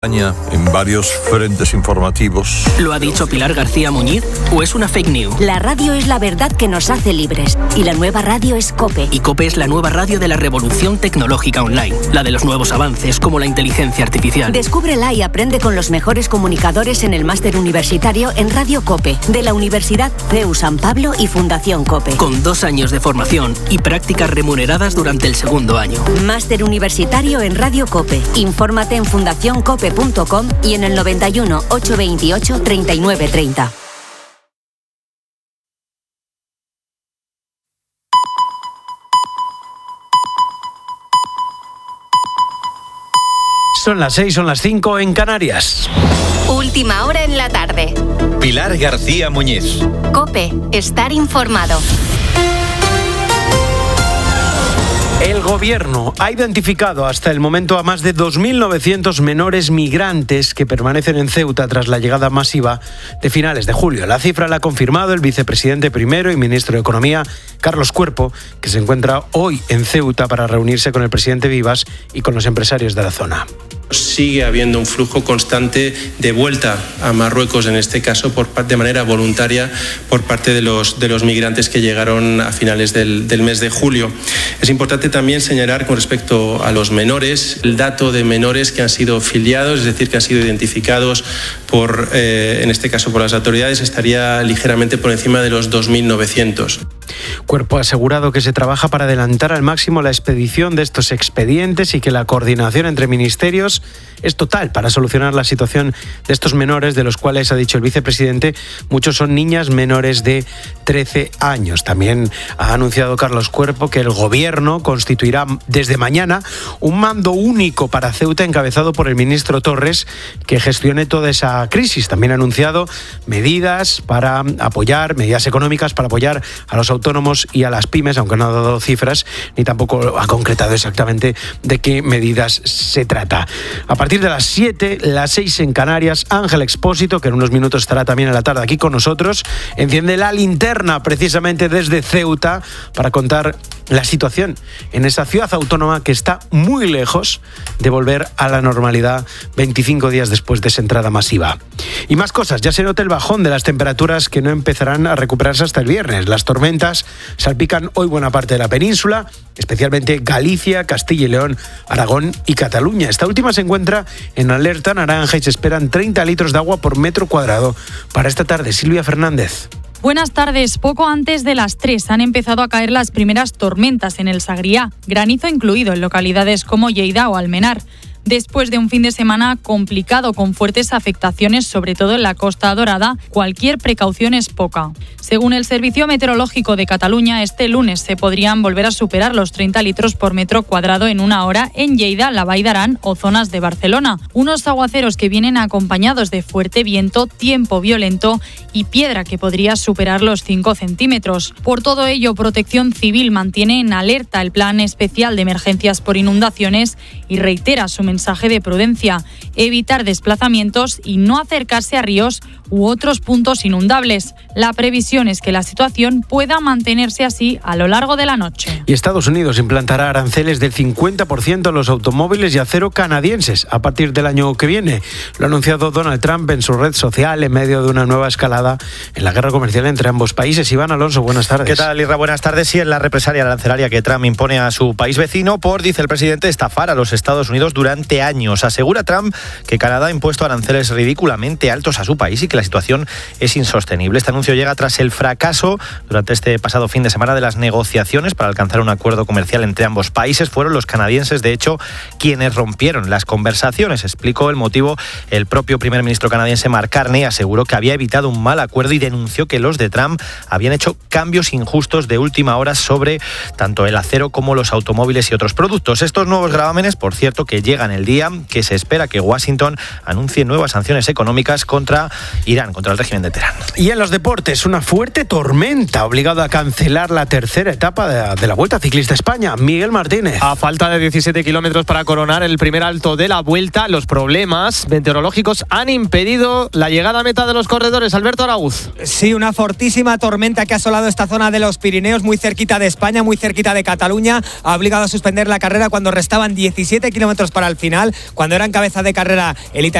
En varios frentes informativos. ¿Lo ha dicho Pilar García Muñiz o es una fake news? La radio es la verdad que nos hace libres y la nueva radio es COPE. Y COPE es la nueva radio de la revolución tecnológica online, la de los nuevos avances como la inteligencia artificial. Descúbrela y aprende con los mejores comunicadores en el máster universitario en Radio COPE de la Universidad CEU San Pablo y Fundación COPE. Con 2 años de formación y prácticas remuneradas durante el segundo año. Máster universitario en Radio COPE. Infórmate en fundacioncope.com y en el 91 828 3930. Son las 6, son las 5 en Canarias. Última hora en la tarde. Pilar García Muñiz. COPE, estar informado. El Gobierno ha identificado hasta el momento a más de 2.900 menores migrantes que permanecen en Ceuta tras la llegada masiva de finales de julio. La cifra la ha confirmado el vicepresidente primero y ministro de Economía, Carlos Cuerpo, que se encuentra hoy en Ceuta para reunirse con el presidente Vivas y con los empresarios de la zona. Sigue habiendo un flujo constante de vuelta a Marruecos, en este caso de manera voluntaria por parte de los migrantes que llegaron a finales del mes de julio. Es importante también señalar con respecto a los menores, el dato de menores que han sido filiados, es decir, que han sido identificados en este caso por las autoridades, estaría ligeramente por encima de los 2.900. Cuerpo ha asegurado que se trabaja para adelantar al máximo la expedición de estos expedientes y que la coordinación entre ministerios es total para solucionar la situación de estos menores, de los cuales, ha dicho el vicepresidente, muchos son niñas menores de 13 años. También ha anunciado Carlos Cuerpo que el Gobierno constituirá desde mañana un mando único para Ceuta encabezado por el ministro Torres, que gestione toda esa crisis. También ha anunciado medidas económicas para apoyar a los autónomos y a las pymes, aunque no ha dado cifras ni tampoco ha concretado exactamente de qué medidas se trata. A partir de las 7, las 6 en Canarias, Ángel Expósito, que en unos minutos estará también en la tarde aquí con nosotros, enciende la linterna precisamente desde Ceuta para contar la situación en esa ciudad autónoma que está muy lejos de volver a la normalidad 25 días después de esa entrada masiva. Y más cosas, ya se nota el bajón de las temperaturas que no empezarán a recuperarse hasta el viernes. Las tormentas salpican hoy buena parte de la península, especialmente Galicia, Castilla y León, Aragón y Cataluña. Esta última se encuentra en alerta naranja y se esperan 30 litros de agua por metro cuadrado para esta tarde. Silvia Fernández. Buenas tardes. Poco antes de las 3 han empezado a caer las primeras tormentas en el Sagriá, granizo incluido en localidades como Lleida o Almenar. Después de un fin de semana complicado con fuertes afectaciones, sobre todo en la Costa Dorada, cualquier precaución es poca. Según el Servicio Meteorológico de Cataluña, este lunes se podrían volver a superar los 30 litros por metro cuadrado en una hora en Lleida, la Vall d'Aran o zonas de Barcelona. Unos aguaceros que vienen acompañados de fuerte viento, tiempo violento y piedra que podría superar los 5 centímetros. Por todo ello, Protección Civil mantiene en alerta el Plan Especial de Emergencias por Inundaciones y reitera su mensaje de prudencia, evitar desplazamientos y no acercarse a ríos u otros puntos inundables. La previsión es que la situación pueda mantenerse así a lo largo de la noche. Y Estados Unidos implantará aranceles del 50% a los automóviles y acero canadienses a partir del año que viene. Lo ha anunciado Donald Trump en su red social en medio de una nueva escalada en la guerra comercial entre ambos países. Iván Alonso, buenas tardes. ¿Qué tal, Irra? Buenas tardes. Sí, en la represalia arancelaria que Trump impone a su país vecino por, dice el presidente, estafar a los Estados Unidos durante años. Asegura Trump que Canadá ha impuesto aranceles ridículamente altos a su país y que la situación es insostenible. Este anuncio llega tras el fracaso durante este pasado fin de semana de las negociaciones para alcanzar un acuerdo comercial entre ambos países. Fueron los canadienses, de hecho, quienes rompieron las conversaciones. Explicó el motivo el propio primer ministro canadiense Mark Carney. Aseguró que había evitado un mal acuerdo y denunció que los de Trump habían hecho cambios injustos de última hora sobre tanto el acero como los automóviles y otros productos. Estos nuevos gravámenes, por cierto, que llegan el día que se espera que Washington anuncie nuevas sanciones económicas contra Irán, contra el régimen de Teherán. Y en los deportes, una fuerte tormenta ha obligado a cancelar la tercera etapa de la Vuelta Ciclista España. Miguel Martínez. A falta de 17 kilómetros para coronar el primer alto de la Vuelta, los problemas meteorológicos han impedido la llegada a meta de los corredores. Alberto Araúz. Sí, una fortísima tormenta que ha asolado esta zona de los Pirineos, muy cerquita de España, muy cerquita de Cataluña. Ha obligado a suspender la carrera cuando restaban 17 kilómetros para el final, cuando era en cabeza de carrera el italiano